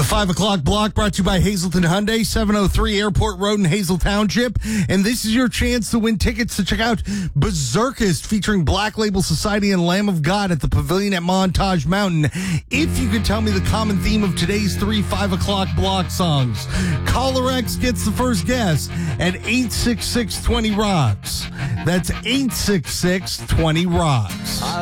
5 o'clock block brought to you by Hazleton Hyundai, 703 Airport Road in Hazel Township. And this is your chance to win tickets to check out Berserkist featuring Black Label Society and Lamb of God at the Pavilion at Montage Mountain. If you could tell me the common theme of today's 5 o'clock block songs. Caller X gets the first guess at 866-20-ROCKS. That's 866-20-ROCKS.